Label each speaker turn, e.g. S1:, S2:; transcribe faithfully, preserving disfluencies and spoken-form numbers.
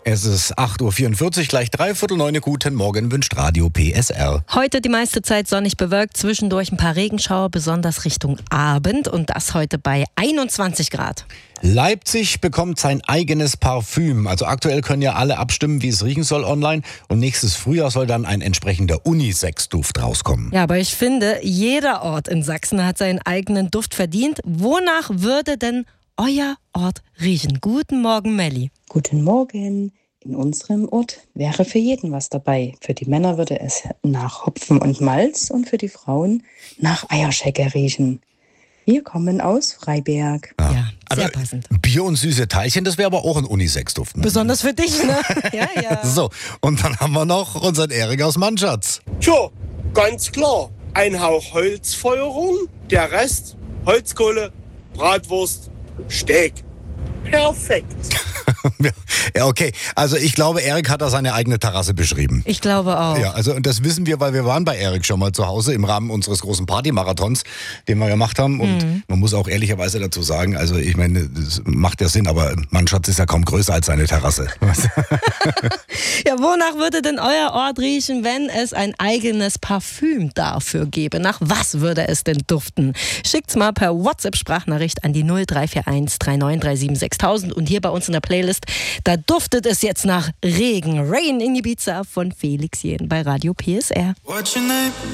S1: Es ist acht Uhr vierundvierzig, gleich dreiviertel neun. Guten Morgen wünscht Radio P S R.
S2: Heute die meiste Zeit sonnig bewölkt, zwischendurch ein paar Regenschauer, besonders Richtung Abend und das heute bei einundzwanzig Grad.
S1: Leipzig bekommt sein eigenes Parfüm. Also aktuell können ja alle abstimmen, wie es riechen soll online. Und nächstes Frühjahr soll dann ein entsprechender Unisex-Duft rauskommen.
S2: Ja, aber ich finde, jeder Ort in Sachsen hat seinen eigenen Duft verdient. Wonach würde denn euer Ort riechen? Guten Morgen, Melli.
S3: Guten Morgen. In unserem Ort wäre für jeden was dabei. Für die Männer würde es nach Hopfen und Malz und für die Frauen nach Eierschecke riechen. Wir kommen aus Freiberg.
S2: Ja, sehr
S1: aber
S2: passend.
S1: Bier und süße Teilchen, das wäre aber auch ein Unisex-Duft. Ne?
S2: Besonders für dich, ne? Ja, ja.
S1: So, und dann haben wir noch unseren Erik aus Mannschatz.
S4: Tja, ganz klar. Ein Hauch Holzfeuerung, der Rest Holzkohle, Bratwurst, Steak. Perfekt.
S1: Ja, okay. Also ich glaube, Erik hat da seine eigene Terrasse beschrieben.
S2: Ich glaube auch.
S1: Ja, also und das wissen wir, weil wir waren bei Erik schon mal zu Hause im Rahmen unseres großen Partymarathons, den wir gemacht haben. Und mhm. man muss auch ehrlicherweise dazu sagen, also ich meine, das macht ja Sinn, aber Mannschatz ist ja kaum größer als seine Terrasse.
S2: Ja, wonach würde denn euer Ort riechen, wenn es ein eigenes Parfüm dafür gäbe? Nach was würde es denn duften? Schickt's mal per WhatsApp-Sprachnachricht an die null drei vier eins drei neun drei sieben sechstausend und hier bei uns in der Playlist, da duftet es jetzt nach Regen. Rain in Ibiza von Felix Jähn bei Radio P S R.
S5: What's your name?